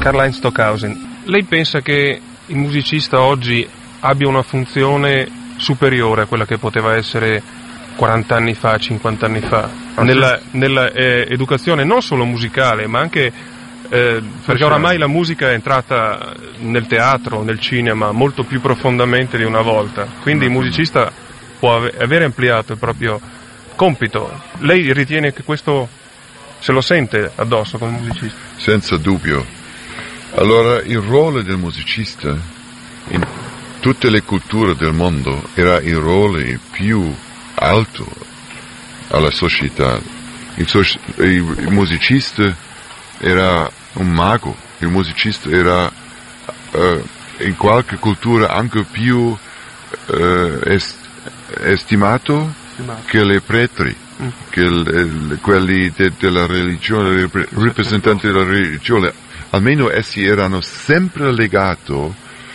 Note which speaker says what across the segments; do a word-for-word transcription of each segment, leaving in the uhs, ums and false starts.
Speaker 1: Karl-Heinz Stockhausen, lei pensa che il musicista oggi abbia una funzione superiore a quella che poteva essere quaranta anni fa, cinquanta anni fa, nella, nella eh, educazione non solo musicale, ma anche eh, perché oramai la musica è entrata nel teatro, nel cinema, molto più profondamente di una volta, quindi il musicista può ave- avere ampliato il proprio compito. Lei ritiene che questo se lo sente addosso come musicista?
Speaker 2: Senza dubbio. Allora, il ruolo del musicista in tutte le culture del mondo era il ruolo più alto alla società. Il, so- il musicista era un mago, il musicista era uh, in qualche cultura anche più uh, est- estimato Stimato. che le pretri, mm. che le, quelli de- della religione, i rappresentanti della religione, almeno essi erano sempre legati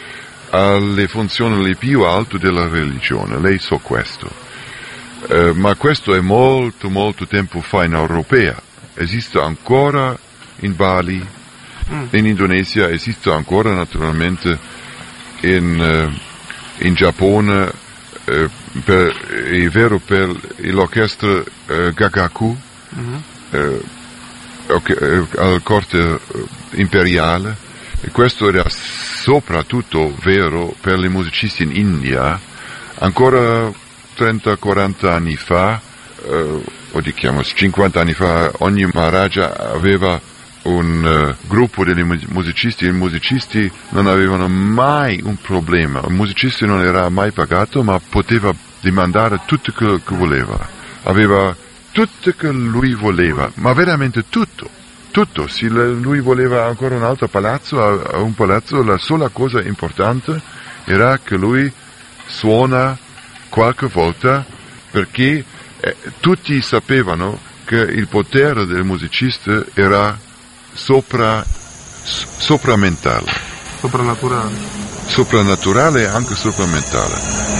Speaker 2: alle funzioni più alte della religione, lei sa questo. Uh, ma questo è molto molto tempo fa in Europea, esiste ancora in Bali, mm. in Indonesia, esiste ancora naturalmente in, uh, in Giappone, uh, per, è vero per l'orchestra uh, Gagaku, mm-hmm. uh, okay, uh, alla corte uh, imperiale, e questo era soprattutto vero per i musicisti in India, ancora trenta quaranta anni fa, uh, o diciamo cinquanta anni fa, ogni Maharaja aveva un uh, gruppo di musicisti, e i musicisti non avevano mai un problema, il musicista non era mai pagato, ma poteva demandare tutto quello che voleva, aveva tutto che lui voleva, ma veramente tutto. Tutto, se lui voleva ancora un altro palazzo, a un palazzo, la sola cosa importante era che lui suona qualche volta, perché eh, tutti sapevano che il potere del musicista era sopra, sopramentale.
Speaker 1: Soprannaturale.
Speaker 2: Soprannaturale e anche sopramentale.